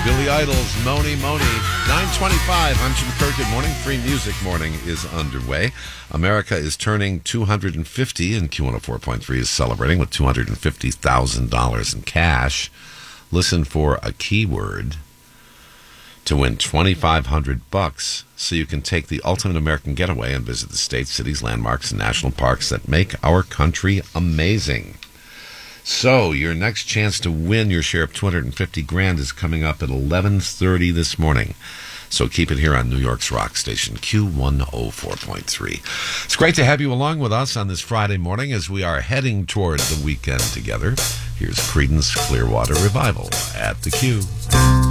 Billy Idol's Moni Moni. 9:25. I'm Jim Kerr. Good morning. Free Music Morning is underway. America is turning 250, and Q104.3 is celebrating with $250,000 in cash. Listen for a keyword to win $2,500 so you can take the ultimate American getaway and visit the states, cities, landmarks, and national parks that make our country amazing. So, your next chance to win your share of $250,000 is coming up at 11:30 this morning. So keep it here on New York's rock station, Q104.3. It's great to have you along with us on this Friday morning as we are heading toward the weekend together. Here's Creedence Clearwater Revival at the Q.